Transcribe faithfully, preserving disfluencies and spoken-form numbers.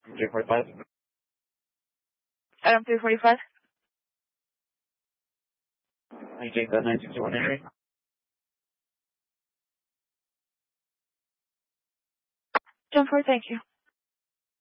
three forty-five. Item three forty-five. I take that nine sixty-one entry. ten four, thank you.